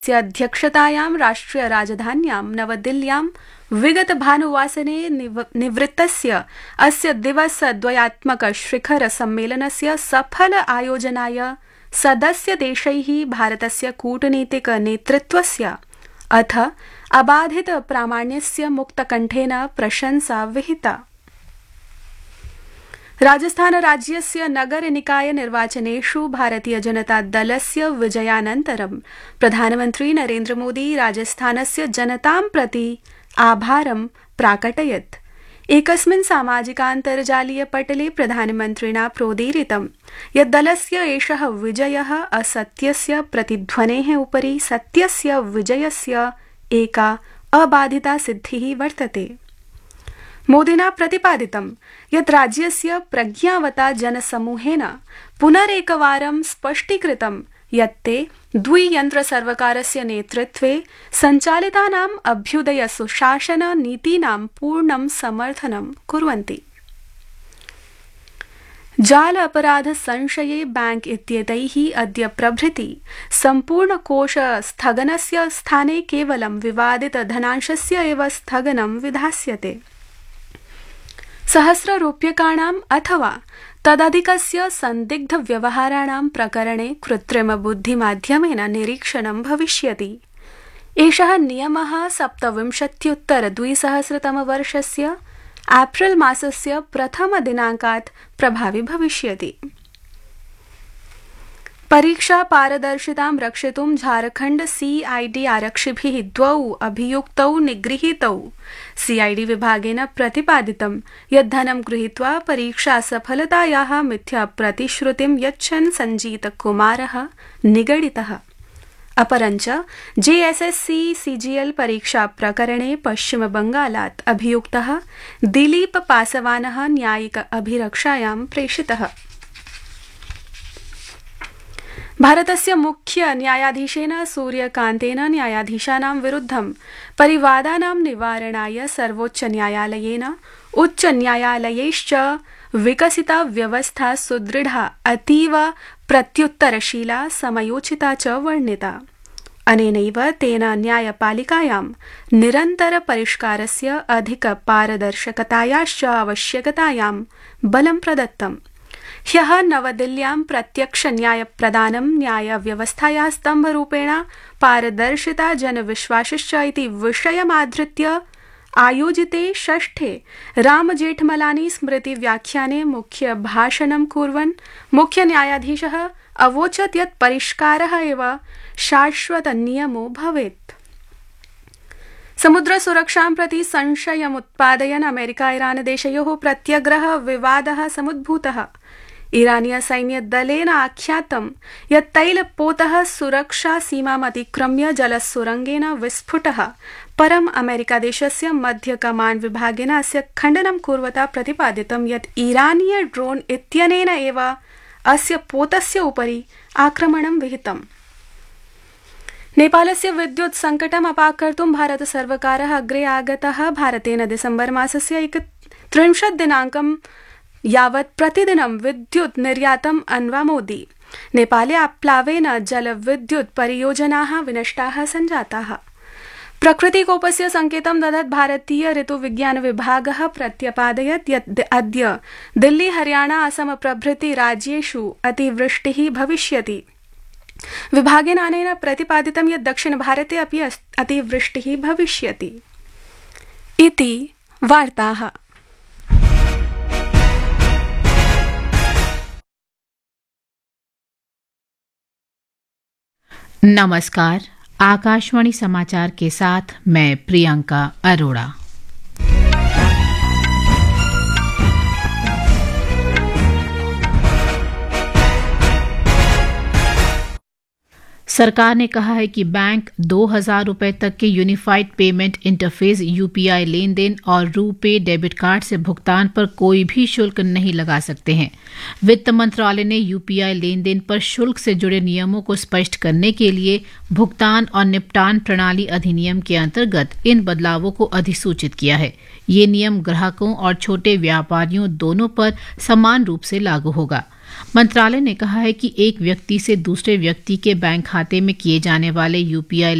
अध्यक्षतायां राष्ट्रिय राजधान्यां नवदिल्ल्यां विगत भानुवासरे निवृत्तस्य अस्य दिवसद्वयात्मक शिखर सम्मेलनस्य सफल आयोजनाय सदस्यदेशैः भारतस्य कूटनीतिक नेतृत्वस्य अथ अबाधित प्रामाण्यस्य मुक्तकण्ठेन प्रशंसा विहिता। राजस्थान राज्यस्य नगर निकाय निर्वाचनेषु भारतीय जनता दलस्य विजयानन्तरं प्रधानमन्त्री नरेन्द्र मोदी राजस्थानस्य जनतां प्रति आभारं प्राकटयत्। एकस्मिन् सामाजिकान्तर्जालीय पटले प्रधानमन्त्रिणा प्रोदीरितं यत् दलस्य एषः विजयः असत्यस्य प्रतिध्वनेः उपरि सत्यस्य विजयस्य एका अबाधिता सिद्धिः वर्तते। मोदिना प्रतिपादितं यत् राज्यस्य प्रज्ञावता जनसमूहेन पुनरेकवारं स्पष्टीकृतं यत् ते द्वियन्त्रसर्वकारस्य नेतृत्वे सञ्चालितानाम् अभ्युदय सुशासन नीतीनां पूर्णं समर्थनं कुर्वन्ति। जाल अपराध संशये बैंक इत्येतैः अद्य प्रभृति सम्पूर्णकोष स्थगनस्य स्थाने केवलं विवादित धनांशस्य एव स्थगनं विधास्यते। सहस्ररूप्यकाणाम् अथवा तदधिकस्य संदिग्ध व्यवहाराणां प्रकरणे कृत्रिम बुद्धिमाध्यमेन निरीक्षणं भविष्यति। एषः नियमः 27-2000 एप्रिल मासस्य प्रथम दिनाङ्कात् प्रभावी भविष्यति। परीक्षा पारदर्शितां रक्षितुं झारखण्ड सीआईडी आरक्षिभिः 2 अभियुक्तौ निगृहीतौ। सीआईडी विभागेन प्रतिपादितं यत् धनं गृहीत्वा परीक्षा सफलतायाः मिथ्या प्रतिश्रुतिं यच्छन् संजीत कुमारः निगडितः। अपरञ्च जेएसएससी सीजीएल परीक्षा प्रकरणे पश्चिम बंगालात् अभियुक्तः दिलीप पासवानः न्यायिक अभिरक्षायां प्रेषितः। भारतस्य मुख्य न्यायाधीशेन सूर्यकान्तेन न्यायाधीशानां विरुद्धं परिवादानां निवारणाय सर्वोच्च न्यायालयेन उच्च न्यायालयैश्च विकसिता व्यवस्था सुदृढा अतीव प्रत्युत्तरशीला समयोचिता च वर्णिता। अनेनैव तेन न्यायपालिकायां निरन्तर परिष्कारस्य अधिक पारदर्शकतायाश्च आवश्यकतायां बलं प्रदत्तम्। ह्यः नवदिल्ल्यां प्रत्यक्ष न्यायप्रदानं न्यायव्यवस्थायाः स्तम्भरूपेण पारदर्शिता जनविश्वासश्च इति विषयमाधृत्य आयोजिते षष्ठे रामजेठमलानी स्मृति व्याख्याने मुख्य भाषणं कुर्वन् मुख्य न्यायाधीशः अवोचत् यत् परिष्कारः एव शाश्वत नियमो भवेत्। समुद्रसुरक्षां प्रति संशयमुत्पादयन् अमेरिका ईरान देशयोः प्रत्यग्रह विवादः समुद्भूतः। ईरानीय सैन्यदलेन आख्यातं यत् तैलपोतः सुरक्षा सीमाम् अतिक्रम्य जलसुरङ्गेन विस्फुटः। परम् अमेरिकादेशस्य मध्य कमाण्ड विभागेन अस्य खण्डनं कुर्वता प्रतिपादितं यत् ईरानीय ड्रोन इत्यनेन एव अस्य पोतस्य उपरि आक्रमणं विहितम्। नेपालस्य विद्युत् संकटम् अपाकर्तुं भारत सर्वकारः अग्रे आगतः। भारतेन दिसम्बर मासस्य 31 दिनाङ्कं यावत् प्रतिदिनं विद्युत् निर्यातम् अन्वामोदि। नेपाले आप्लावेन जलविद्युत् परियोजनाः विनष्टाः सञ्जाताः। प्रकृतिकोपस्य संकेतं ददत् भारतीय ऋतुविज्ञान विभागः प्रत्यपादयत् यत् अद्य दिल्ली हरियाणा असम प्रभृति राज्येषु अतिवृष्टिः भविष्यति। विभागेन अनेन प्रतिपादितं यत् दक्षिण भारते अपि अतिवृष्टिः भविष्यति। इति वार्ताः। नमस्कार, आकाशवाणी समाचार के साथ मैं प्रियंका अरोड़ा। सरकार ने कहा है कि बैंक 2000 रुपए तक के यूनिफाइड पेमेंट इंटरफेस यूपीआई लेन देन और रूपे डेबिट कार्ड से भुगतान पर कोई भी शुल्क नहीं लगा सकते हैं। वित्त मंत्रालय ने यूपीआई लेन देन पर शुल्क से जुड़े नियमों को स्पष्ट करने के लिए भुगतान और निपटान प्रणाली अधिनियम के अंतर्गत इन बदलावों को अधिसूचित किया है। ये नियम ग्राहकों और छोटे व्यापारियों दोनों पर समान रूप से लागू होगा। मंत्रालय ने कहा है कि एक व्यक्ति से दूसरे व्यक्ति के बैंक खाते में किए जाने वाले यूपीआई